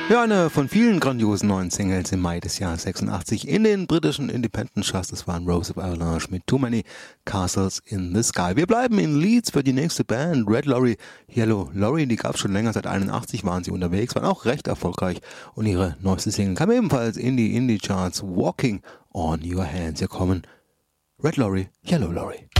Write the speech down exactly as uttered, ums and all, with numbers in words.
Ja, eine von vielen grandiosen neuen Singles im Mai des Jahres sechsundachtzig in den britischen Independent Charts. Das waren Rose of Avalanche mit Too Many Castles in the Sky. Wir bleiben in Leeds für die nächste Band, Red Lorry, Yellow Lorry. Die gab es schon länger, seit einundachtzig waren sie unterwegs, waren auch recht erfolgreich. Und ihre neueste Single kam ebenfalls in die Indie Charts, Walking on Your Hands. Hier kommen Red Lorry, Yellow Lorry.